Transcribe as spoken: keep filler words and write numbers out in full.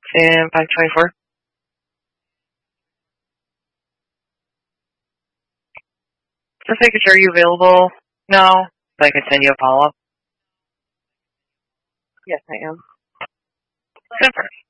and five twenty-four. Just making sure you're available now, so I can send you a follow-up. Yes, I am. Super.